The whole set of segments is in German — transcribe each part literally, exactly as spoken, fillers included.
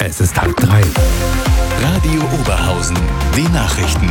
Es ist halb drei. Radio Oberhausen, die Nachrichten.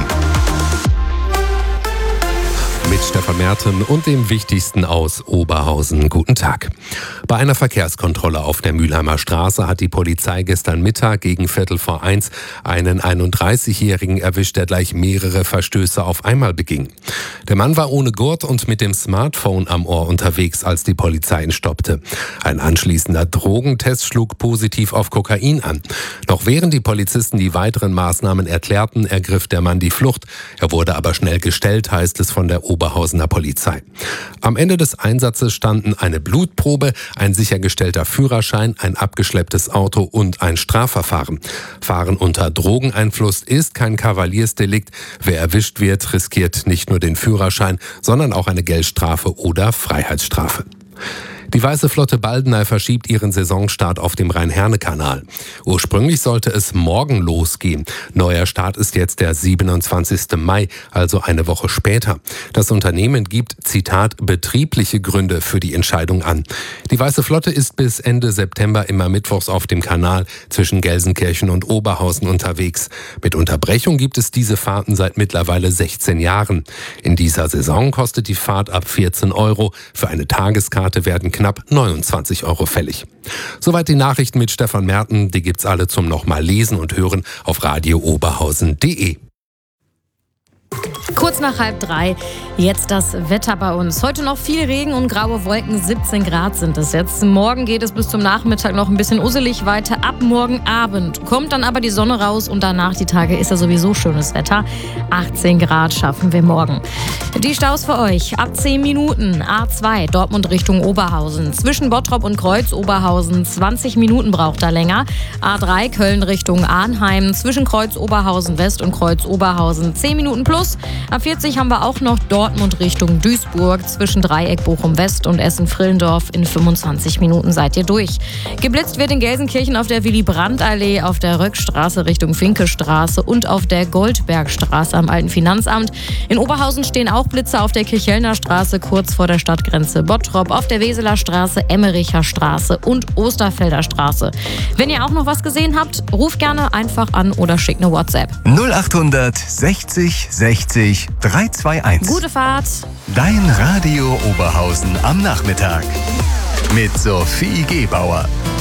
Mit Stefan Merten und dem Wichtigsten aus Oberhausen. Guten Tag. Bei einer Verkehrskontrolle auf der Mülheimer Straße hat die Polizei gestern Mittag gegen Viertel vor eins einen einunddreißigjährigen erwischt, der gleich mehrere Verstöße auf einmal beging. Der Mann war ohne Gurt und mit dem Smartphone am Ohr unterwegs, als die Polizei ihn stoppte. Ein anschließender Drogentest schlug positiv auf Kokain an. Noch während die Polizisten die weiteren Maßnahmen erklärten, ergriff der Mann die Flucht. Er wurde aber schnell gestellt, heißt es von der Oberhausener Polizei. Am Ende des Einsatzes standen eine Blutprobe, ein sichergestellter Führerschein, ein abgeschlepptes Auto und ein Strafverfahren. Fahren unter Drogeneinfluss ist kein Kavaliersdelikt. Wer erwischt wird, riskiert nicht nur den Führerschein, sondern auch eine Geldstrafe oder Freiheitsstrafe. Die Weiße Flotte Baldeney verschiebt ihren Saisonstart auf dem Rhein-Herne-Kanal. Ursprünglich sollte es morgen losgehen. Neuer Start ist jetzt der siebenundzwanzigsten Mai, also eine Woche später. Das Unternehmen gibt, Zitat, betriebliche Gründe für die Entscheidung an. Die Weiße Flotte ist bis Ende September immer mittwochs auf dem Kanal zwischen Gelsenkirchen und Oberhausen unterwegs. Mit Unterbrechung gibt es diese Fahrten seit mittlerweile sechzehn Jahren. In dieser Saison kostet die Fahrt ab vierzehn Euro. Für eine Tageskarte werden knapp neunundzwanzig Euro fällig. Soweit die Nachrichten mit Stefan Merten. Die gibt's alle zum nochmal lesen und hören auf radio oberhausen punkt de. Kurz nach halb drei, jetzt das Wetter bei uns. Heute noch viel Regen und graue Wolken, siebzehn Grad sind es jetzt. Morgen geht es bis zum Nachmittag noch ein bisschen usselig weiter. Ab morgen Abend kommt dann aber die Sonne raus und danach die Tage ist ja sowieso schönes Wetter. achtzehn Grad schaffen wir morgen. Die Staus für euch ab zehn Minuten. A zwei, Dortmund Richtung Oberhausen. Zwischen Bottrop und Kreuz Oberhausen, zwanzig Minuten braucht er länger. A drei, Köln Richtung Arnheim. Zwischen Kreuz Oberhausen West und Kreuz Oberhausen, zehn Minuten plus. A vierzig haben wir auch noch Dortmund Richtung Duisburg. Zwischen Dreieck Bochum West und Essen-Frillendorf. In fünfundzwanzig Minuten seid ihr durch. Geblitzt wird in Gelsenkirchen auf der Willy-Brandt-Allee, auf der Röckstraße Richtung Finkestraße und auf der Goldbergstraße am Alten Finanzamt. In Oberhausen stehen auch Blitze auf der Kirchhellner Straße kurz vor der Stadtgrenze Bottrop, auf der Weseler Straße, Emmericher Straße und Osterfelder Straße. Wenn ihr auch noch was gesehen habt, ruft gerne einfach an oder schickt eine WhatsApp. null achthundert sechzig sechzig drei zwei eins. Gute Fahrt. Dein Radio Oberhausen am Nachmittag mit Sophie Gebauer.